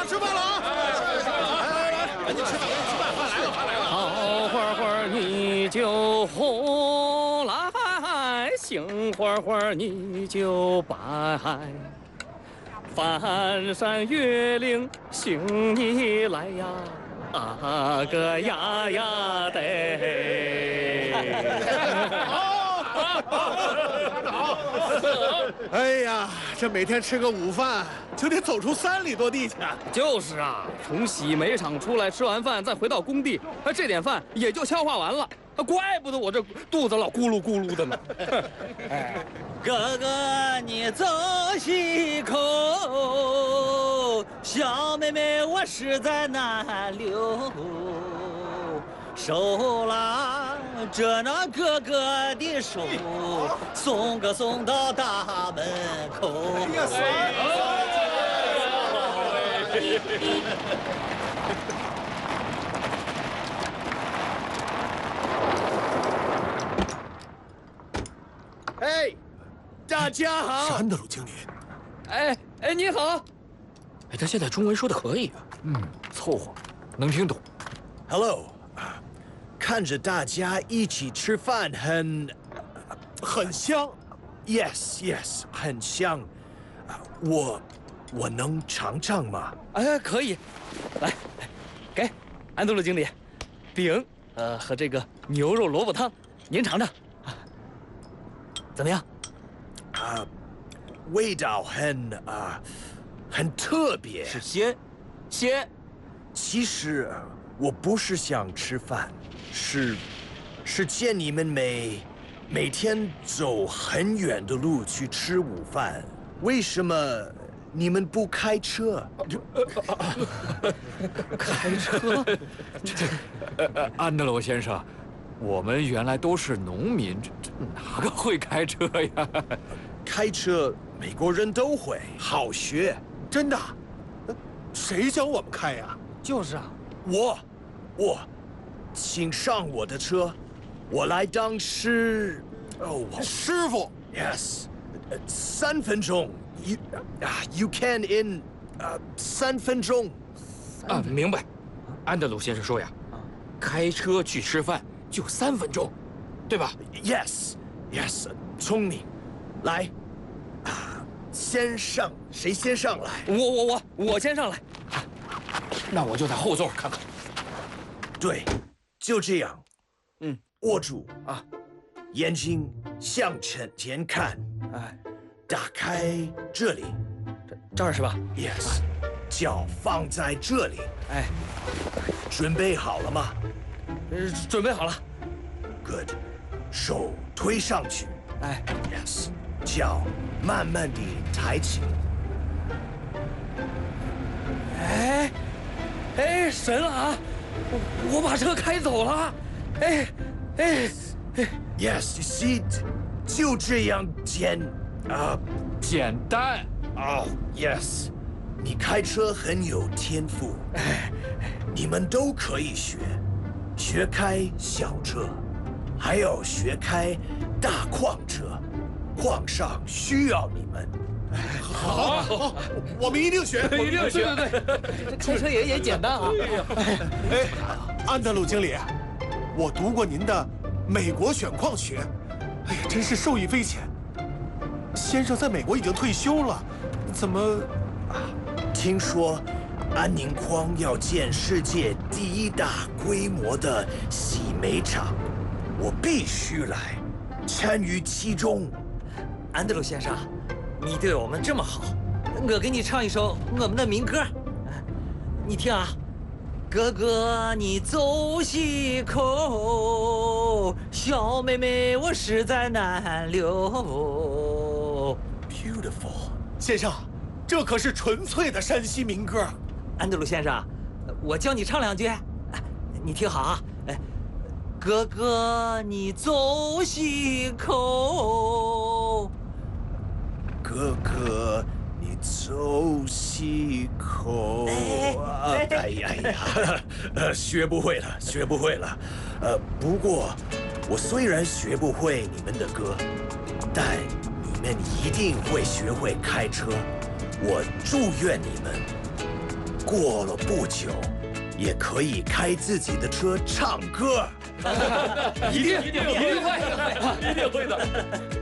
吃饭了啊！来，赶紧吃饭，饭来了，饭来了。 好花花你就红来，杏花花你就白。翻山越岭寻你来呀，啊个呀呀的。 好。哎呀，这每天吃个午饭就得走出3里多地去。 就是啊，从洗煤厂出来，吃完饭再回到工地，这点饭也就消化完了。怪不得我这肚子老咕噜咕噜的呢。 哥哥你走西口，小妹妹我实在难留。手拉着那哥哥的手，送到大门口。 哎，大家好。 是安德鲁经理。 哎，你好。 哎，他现在中文说的可以啊。凑合，能听懂。 Hello， 看着大家一起吃饭很香。 Yes， 很香。我能尝尝吗？ 哎，可以。来，给安德鲁经理，饼，和这个牛肉萝卜汤，您尝尝。怎么样？ 味道很特别。 是鲜。 其实我不是想吃饭，是见你们每天走很远的路去吃午饭，为什么你们不开车？ 开车？ 安德鲁先生，我们原来都是农民，这哪个会开车呀？ 开车美国人都会，好学。 真的？谁教我们开呀？ 就是啊。 我，请上我的车，我来当师傅。 Yes， 3分钟。You can in 3分钟。 明白。安德鲁先生说呀，开车去吃饭就3分钟，对吧 ？Yes， 聪明。来，先上，谁先上来？ 我先上来。 那我就在后座看看。 对，就这样。握住啊， 眼睛向前看。打开这里。 这儿是吧 ？Yes， 脚放在这里。准备好了吗？ 准备好了。 Good， 手推上去。Yes， 脚慢慢地抬起。 神了啊！我把车开走了。 Yes， you see， 就这样简单。 Yes， 你开车很有天赋。你们都可以学开小车，还有学开大矿车，矿上需要你们。 好，我们一定学， 一定学。对， 开车也简单啊。 安德鲁经理，我读过您的《美国选矿学》，真是受益匪浅。先生在美国已经退休了，怎么？ 听说安宁矿要建世界第1大规模的洗煤厂，我必须来参与其中。 安德鲁先生，你对我们这么好，我给你唱一首我们的民歌，你听啊。哥哥你走西口，小妹妹我实在难留。 Beautiful， 先生，这可是纯粹的山西民歌。 安德鲁先生，我教你唱2句，你听好啊。哥哥你走西口， 哥哥你走西口。哎呀，学不会了。不过我虽然学不会你们的歌，但你们一定会学会开车。我祝愿你们过了不久，也可以开自己的车唱歌。 一定会的。